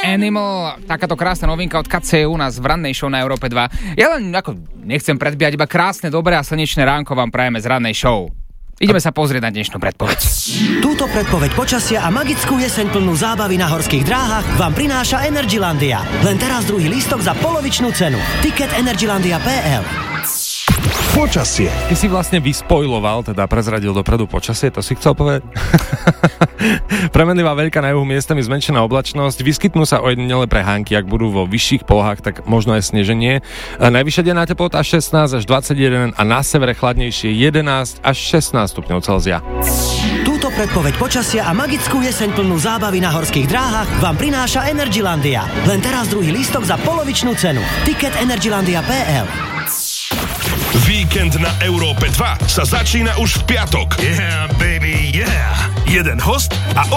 Animal, takáto krásna novinka od KC u nás v rannej show na Európe 2. Ja len nechcem predbiehať, iba krásne, dobré a slnečné ránko vám prajeme z rannej show. Ideme sa pozrieť na dnešnú predpoveď. Túto predpoveď počasia a magickú jeseň plnú zábavy na horských dráhach vám prináša Energylandia. Len teraz druhý lístok za polovičnú cenu. Ticket Energylandia.pl. Počasie. Ty si vlastne vyspojloval, teda prezradil dopredu počasie, to si chcel povedať? Premenlivá veľká na juhu, miestami zmenšená oblačnosť, vyskytnú sa ojedinele prehánky, ak budú vo vyšších polohách, tak možno aj sneženie. Najvyššia denná teplota 16 až 21 a na severe chladnejšie 11 až 16 stupňov Celzia. Túto predpoveď počasia a magickú jeseň plnú zábavy na horských dráhach vám prináša Energylandia. Len teraz druhý lístok za polovičnú cenu. Ticket Energylandia.pl. Víkend na Európe 2 sa začína už v piatok. Yeah, baby, yeah. Jeden host a